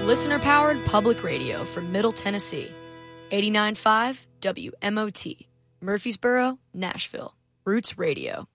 Listener-powered public radio from Middle Tennessee. 89.5 WMOT. Murfreesboro, Nashville. Roots Radio.